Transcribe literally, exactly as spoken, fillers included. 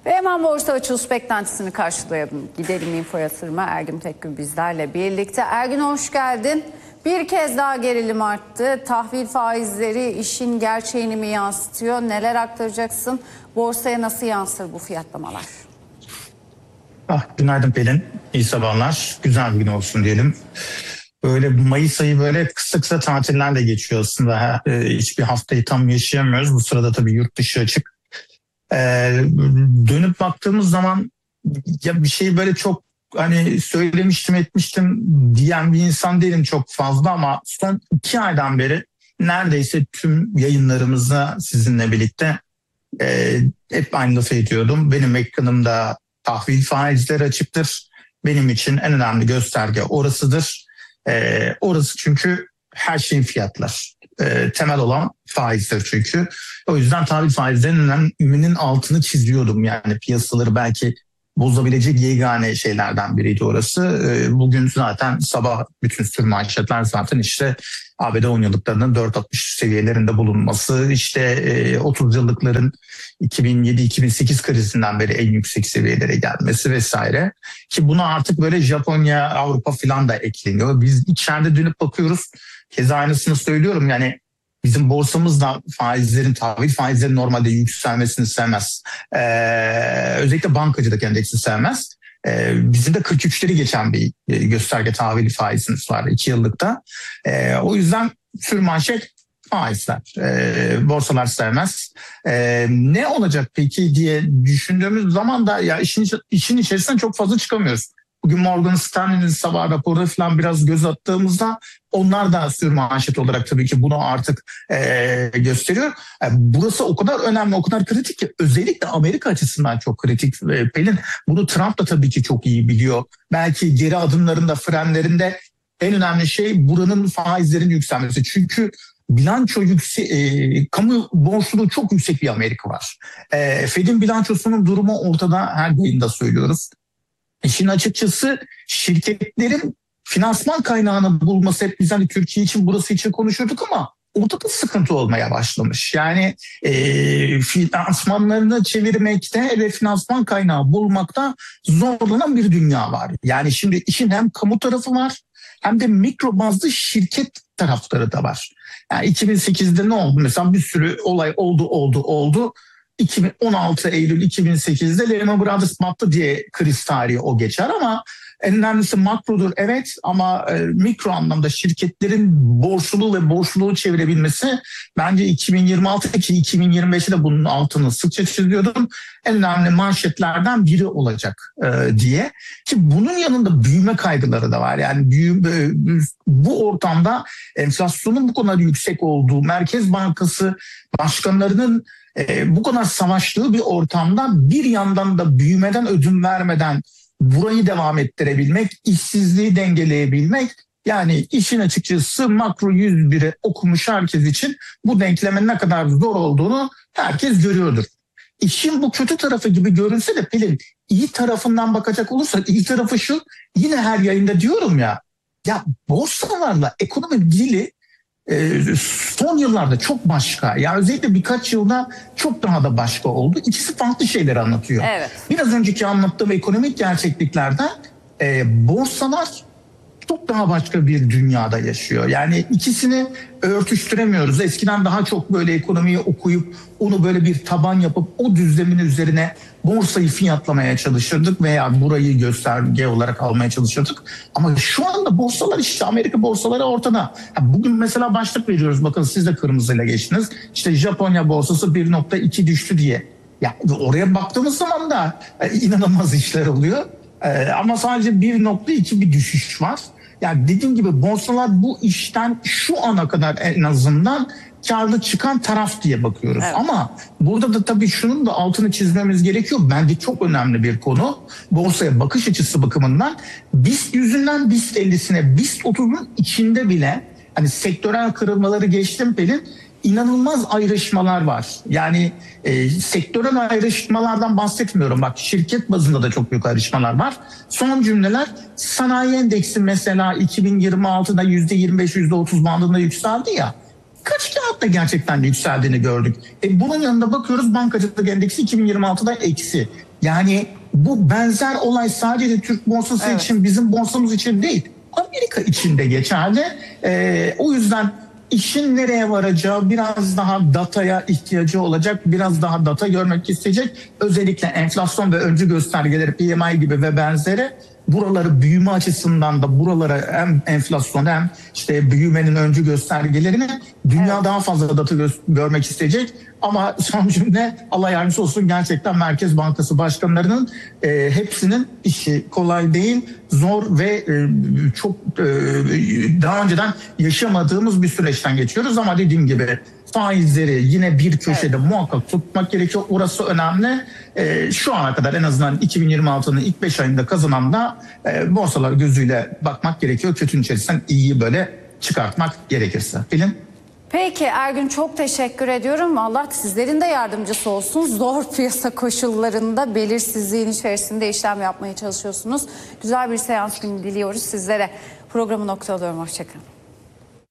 Ve hemen borsa açılış beklentisini karşılayalım. Gidelim info yatırıma. Ergün Tekgül bizlerle birlikte. Ergün hoş geldin. Bir kez daha gerilim arttı. Tahvil faizleri işin gerçeğini mi yansıtıyor? Neler aktaracaksın? Borsaya nasıl yansır bu fiyatlamalar? Ah, günaydın Pelin. İyi sabahlar. Güzel bir gün olsun diyelim. Böyle Mayıs ayı böyle kısa kısa tatillerle geçiyor aslında. Ee, hiçbir haftayı tam yaşayamıyoruz. Bu sırada tabii yurt dışı açık. Ee, dönüp baktığımız zaman ya bir şey böyle çok hani söylemiştim etmiştim diyen bir insan değilim çok fazla, ama son iki aydan beri neredeyse tüm yayınlarımızda sizinle birlikte e, hep aynı lafı ediyordum. Benim ekranımda tahvil faizleri açıktır. Benim için en önemli gösterge orasıdır. E, orası çünkü her şeyin fiyatlar. E, temel olan faizdir çünkü. O yüzden tahvil faizlerinin öneminin altını çiziyordum. Yani piyasaları belki bozabilecek yegane şeylerden biriydi orası. E, bugün zaten sabah bütün sür manşetler zaten işte A B D on yıllıklarının dört nokta altmış seviyelerinde bulunması, işte e, otuz yıllıkların iki bin yedi iki bin sekiz krizinden beri en yüksek seviyelere gelmesi vesaire. Ki buna artık böyle Japonya, Avrupa falan da ekleniyor. Biz içeride dönüp bakıyoruz. Keza aynısını söylüyorum, yani bizim borsamız da faizlerin, tahvil faizlerin normalde yükselmesini sevmez. Ee, özellikle bankacılık endeksi sevmez. Ee, bizim de kırk üçleri geçen bir gösterge tahvil faizimiz var iki yıllıkta. Ee, o yüzden sürmanşet faizler. Ee, borsalar sevmez. Ee, ne olacak peki diye düşündüğümüz zaman da ya işin, işin içerisinden çok fazla çıkamıyoruz. Bugün Morgan Stanley'nin sabah raporuna falan biraz göz attığımızda onlar da sürmanşet olarak tabii ki bunu artık e, gösteriyor. Yani burası o kadar önemli, o kadar kritik ki, özellikle Amerika açısından çok kritik. E, Pelin, bunu Trump da tabii ki çok iyi biliyor. Belki geri adımlarında, frenlerinde en önemli şey buranın faizlerin yükselmesi. Çünkü bilanço yüksek, e, kamu borçluluğu çok yüksek bir Amerika var. E, Fed'in bilançosunun durumu ortada, her yayında söylüyoruz. İşin açıkçası şirketlerin finansman kaynağını bulması, hep biz hani Türkiye için burası için konuşuyorduk ama ortada sıkıntı olmaya başlamış. Yani e, finansmanlarını çevirmekte ve finansman kaynağı bulmakta zorlanan bir dünya var. Yani şimdi işin hem kamu tarafı var hem de mikro bazlı şirket tarafları da var. Yani iki bin sekizde ne oldu? Mesela bir sürü olay oldu oldu oldu. iki bin on altı Eylül iki bin sekizde Lehman Brothers battı diye kriz tarihi o geçer, ama en önemlisi makrodur evet, ama e, mikro anlamda şirketlerin borçluluğu ve borçluluğu çevirebilmesi bence iki bin yirmi altı ki iki bin yirmi beşte de bunun altını sıkça çiziyordum. En önemli manşetlerden biri olacak e, diye. Ki bunun yanında büyüme kaygıları da var. Yani büyüme, bu ortamda enflasyonun bu kadar yüksek olduğu, Merkez Bankası başkanlarının e, bu kadar savaştığı bir ortamda bir yandan da büyümeden ödün vermeden burayı devam ettirebilmek, işsizliği dengeleyebilmek, yani işin açıkçası makro yüz biri okumuş herkes için bu denklemin ne kadar zor olduğunu herkes görüyordur. İşin bu kötü tarafı gibi görünse de Pelin, iyi tarafından bakacak olursak iyi tarafı şu, yine her yayında diyorum ya, ya borsalarla ekonomi dili son yıllarda çok başka. Yani özellikle birkaç yılda çok daha da başka oldu. İkisi farklı şeyleri anlatıyor. Evet. Biraz önceki anlattığım ekonomik gerçekliklerden e, borsalar çok daha başka bir dünyada yaşıyor. Yani ikisini örtüştüremiyoruz. Eskiden daha çok böyle ekonomiyi okuyup onu böyle bir taban yapıp o düzlemin üzerine borsayı fiyatlamaya çalışırdık veya burayı gösterge olarak almaya çalışırdık. Ama şu anda borsalar, işte Amerika borsaları ortada. Bugün mesela başlık veriyoruz, bakın siz de kırmızıyla geçtiniz. İşte Japonya borsası bir nokta iki düştü diye. Ya oraya baktığımız zaman da e, inanılmaz işler oluyor. E, ama sadece bir nokta iki bir düşüş var. Yani dediğim gibi borsalar bu işten şu ana kadar en azından karlı çıkan taraf diye bakıyoruz. Evet. Ama burada da tabii şunun da altını çizmemiz gerekiyor. Bence çok önemli bir konu. Borsaya bakış açısı bakımından BIST yüzünden BIST ellisine, BIST otuzun içinde bile hani sektörel kırılmaları geçtim Pelin, inanılmaz ayrışmalar var. Yani e, sektörel ayrışmalardan bahsetmiyorum. Bak, şirket bazında da çok büyük ayrışmalar var. Son cümleler, sanayi endeksi mesela iki bin yirmi altıda yüzde yirmi beş yüzde otuz bandında yükseldi ya. Kaç kağıtta gerçekten yükseldiğini gördük. E, bunun yanında bakıyoruz, bankacılık endeksi iki bin yirmi altıda eksi. Yani bu benzer olay sadece Türk borsası Evet. için, bizim borsamız için değil, Amerika için de geçerli. Ee, o yüzden işin nereye varacağı biraz daha dataya ihtiyacı olacak, biraz daha data görmek isteyecek. Özellikle enflasyon ve öncü göstergeleri P M I gibi ve benzeri buraları büyüme açısından da buralara hem enflasyon hem işte büyümenin öncü göstergelerini dünya Evet. daha fazla data gö- görmek isteyecek. Ama son cümle Allah yardımcısı olsun, gerçekten Merkez Bankası başkanlarının e, hepsinin işi kolay değil, zor ve e, çok e, daha önceden yaşamadığımız bir süreçten geçiyoruz. Ama dediğim gibi faizleri yine bir köşede Evet. muhakkak tutmak gerekiyor. Orası önemli. E, şu ana kadar en azından iki bin yirmi altının ilk beş ayında kazanan da e, borsalar gözüyle bakmak gerekiyor. Kötünün içerisinden iyiyi böyle çıkartmak gerekirse. Pelin? Peki Ergün, çok teşekkür ediyorum. Allah sizlerin de yardımcısı olsun. Zor piyasa koşullarında belirsizliğin içerisinde işlem yapmaya çalışıyorsunuz. Güzel bir seans günü diliyoruz sizlere. Programı noktalıyorum. Hoşçakalın.